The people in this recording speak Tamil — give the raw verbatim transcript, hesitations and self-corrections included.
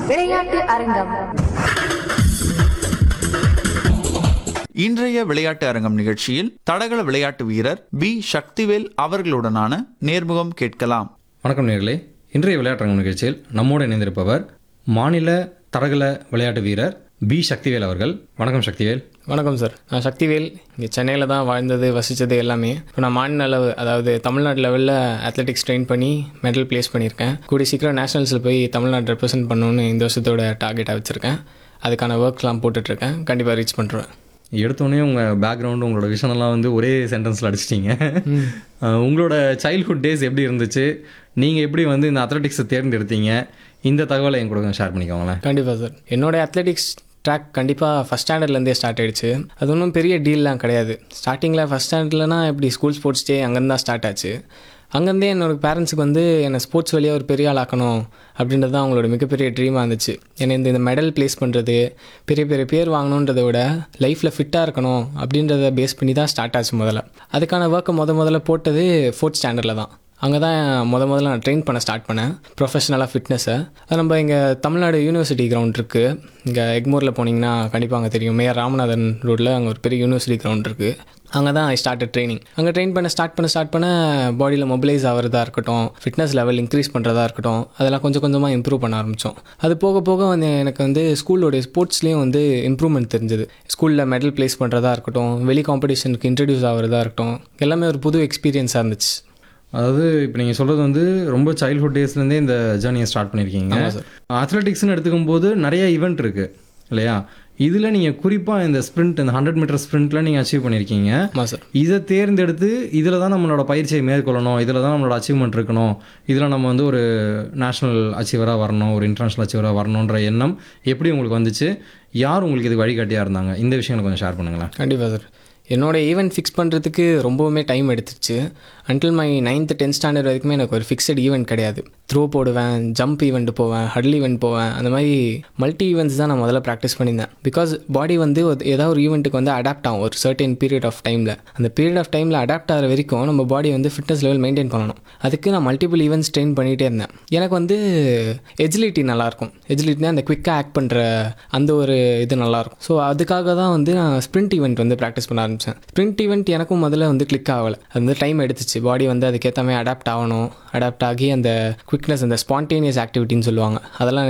விளையாட்டு அரங்கம். இன்றைய விளையாட்டு அரங்கம் நிகழ்ச்சியில் தடகள விளையாட்டு வீரர் பி சக்திவேல் அவர்களுடனான நேர்முகம் கேட்கலாம். வணக்கம் நேயர்களே. இன்றைய விளையாட்டரங்கம் நிகழ்ச்சியில் நம்மோடு இணைந்திருப்பவர் மாநில தடகள விளையாட்டு வீரர் பி சக்திவேல் அவர்கள். வணக்கம் சக்திவேல். வணக்கம் சார். நான் சக்திவேல். இங்கே சென்னையில் தான் வாழ்ந்தது வசித்தது எல்லாமே. இப்போ நான் மாநில அளவு, அதாவது தமிழ்நாடு லெவலில் அத்லெட்டிக்ஸ் ட்ரெயின் பண்ணி மெடல் ப்ளேஸ் பண்ணியிருக்கேன். கூடிய சீக்கிரம் நேஷனல்ஸில் போய் தமிழ்நாடு ரெப்ரசென்ட் பண்ணணுன்னு இந்த வருஷத்தோட டார்கெட்டாக வச்சுருக்கேன். அதுக்கான ஒர்க்லாம் போட்டுட்ருக்கேன். கண்டிப்பாக ரீச் பண்ணுறேன். எடுத்தோடனே உங்கள் பேக்ரவுண்டு உங்களோட விஷனெல்லாம் வந்து ஒரே சென்டென்ஸில் அடிச்சிட்டிங்க. உங்களோட சைல்ட்ஹுட் டேஸ் எப்படி இருந்துச்சு? நீங்கள் எப்படி வந்து இந்த அத்லெட்டிக்ஸை தேர்ந்தெடுத்தீங்க? இந்த தகவலை என் கூட ஷேர் பண்ணிக்கோங்களேன். கண்டிப்பாக சார். என்னோடய அத்லெட்டிக்ஸ் ட்ராக் கண்டிப்பாக ஃபஸ்ட் ஸ்டாண்டர்ட்லேருந்தே ஸ்டார்ட் ஆகிடுச்சு. அது ஒன்றும் பெரிய டீல்லாம் கிடையாது. ஸ்டார்டிங்கில் ஃபஸ்ட் ஸ்டாண்டர்ட்லனா எப்படி ஸ்கூல் ஸ்போர்ட்ஸ் டே அங்கேருந்து தான் ஸ்டார்ட் ஆச்சு. அங்கேருந்தே என்னோடய பேரண்ட்ஸுக்கு வந்து என்னை ஸ்போர்ட்ஸ் வழியாக ஒரு பெரிய ஆள் ஆக்கணும் அப்படின்றது தான் அவங்களோட மிகப்பெரிய ட்ரீமாக இருந்துச்சு. என்னை இந்த இந்த மெடல் ப்ளேஸ் பண்ணுறது, பெரிய பெரிய பேர் வாங்கணுன்றதை விட லைஃப்பில் ஃபிட்டாக இருக்கணும் அப்படின்றத பேஸ் பண்ணி தான் ஸ்டார்ட் ஆச்சு. முதல்ல அதுக்கான ஒர்க்கை முத முதல்ல போட்டது ஃபோர்த் ஸ்டாண்டர்டில் தான். அங்கே தான் முத முதல்ல நான் ட்ரெயின் பண்ண ஸ்டார்ட் பண்ணேன் ப்ரொஃபஷனலாக ஃபிட்னஸை. அது நம்ம இங்கே தமிழ்நாடு யூனிவர்சிட்டி கிரவுண்ட் இருக்குது. இங்கே எக்மோரில் போனீங்கன்னா கண்டிப்பாக அங்கே தெரியும். மேயர் ராமநாதன் ரோட்டில் அங்கே ஒரு பெரிய யூனிவர்சிட்டி கிரவுண்ட் இருக்குது. அங்கே தான் ஐ ஸ்டார்டட் ட்ரைனிங். அங்கே ட்ரெயின் பண்ண ஸ்டார்ட் பண்ண ஸ்டார்ட் பண்ண பாடியில் மொபிலைஸ் ஆகிறதா இருக்கட்டும், ஃபிட்னஸ் லெவல் இன்க்ரீஸ் பண்ணுறதா இருக்கட்டும், அதெல்லாம் கொஞ்சம் கொஞ்சமாக இம்ப்ரூவ் பண்ண ஆரம்பித்தோம். அது போக போக வந்து எனக்கு வந்து ஸ்கூலோடைய ஸ்போர்ட்ஸ்லேயும் வந்து இம்ப்ரூவ்மெண்ட் தெரிஞ்சது. ஸ்கூலில் மெடல் ப்ளேஸ் பண்ணுறதா இருக்கட்டும், வெளி காம்படிஷனுக்கு இன்ட்ரடியூஸ் ஆகிறதா இருக்கட்டும், எல்லாமே ஒரு புது எக்ஸ்பீரியன்ஸாக இருந்துச்சு. அதாவது இப்போ நீங்கள் சொல்கிறது வந்து ரொம்ப சைல்ட்ஹுட் டேஸ்லேருந்தே இந்த ஜேர்னியை ஸ்டார்ட் பண்ணியிருக்கீங்க. அத்லெட்டிக்ஸ்னு எடுத்துக்கும் போது நிறைய ஈவெண்ட் இருக்குது இல்லையா? இதில் நீங்கள் குறிப்பாக இந்த ஸ்ப்ரிண்ட், இந்த ஹண்ட்ரட் மீட்டர் ஸ்ப்ரிண்ட்டில் நீங்கள் அச்சீவ் பண்ணியிருக்கீங்க. இதை தேர்ந்தெடுத்து இதில் தான் நம்மளோட பயிற்சியை மேற்கொள்ளணும், இதில் தான் நம்மளோட அச்சீவ்மெண்ட் இருக்கணும், இதில் நம்ம வந்து ஒரு நேஷ்னல் அச்சீவராக வரணும், ஒரு இன்டர்நேஷ்னல் அச்சீவராக வரணுன்ற எண்ணம் எப்படி உங்களுக்கு வந்துச்சு? யார் உங்களுக்கு இது வழிகாட்டியாக இருந்தாங்க? இந்த விஷயங்களை கொஞ்சம் ஷேர் பண்ணுங்களேன். கண்டிப்பாக சார். என்னோடய ஈவெண்ட் ஃபிக்ஸ் பண்ணுறதுக்கு ரொம்பவுமே டைம் எடுத்துச்சு. Until my ninth tenth standard வரைக்குமே எனக்கு ஒரு ஃபிக்ஸட் ஈவெண்ட் கிடையாது. த்ரோ போடுவேன், ஜம்ப் ஈவெண்ட் போவேன், ஹடில் ஈவெண்ட் போவேன். அந்த மாதிரி மல்டி ஈவெண்ட்ஸ் தான் நான் முதல்ல ப்ராக்டிஸ் பண்ணியிருந்தேன். பிகாஸ் பாடி வந்து ஏதாவது ஒரு ஈவெண்ட்டுக்கு வந்து அடாப்ட் ஆகும் ஒரு சர்டன் பீரியட் ஆஃப் டைமில். அந்த பீரியட் ஆஃப் டைமில் அடாப்ட் ஆகிற வரைக்கும் நம்ம பாடி வந்து ஃபிட்னஸ் லெவல் மெயின்டைன் பண்ணணும். அதுக்கு நான் மல்டிபிள் ஈவெண்ட்ஸ் ட்ரெயின் பண்ணிகிட்டே இருந்தேன். எனக்கு வந்து எஜிலிட்டி நல்லாயிருக்கும். எஜிலிட்டினா அந்த குவிக்காக ஆக்ட் பண்ணுற அந்த ஒரு இது நல்லாயிருக்கும். ஸோ அதுக்காக தான் வந்து நான் ஸ்ப்ரிண்ட் ஈவெண்ட் வந்து ப்ராக்டிஸ் பண்ண ஆரம்பித்தேன். ஸ்ப்ரிண்ட் ஈவெண்ட் எனக்கும் முதல்ல வந்து கிளிக் ஆகலை. அது வந்து டைம் எடுத்துச்சு. பாடி வந்து அதுக்கேற்ற மாதிரி அடாப்ட் ஆகணும். அடாப்ட் ஆகி அந்த குவிக்னஸ், அந்த ஸ்பான்டேனியஸ் ஆக்டிவிட்டின்னு சொல்லுவாங்க, அதெல்லாம்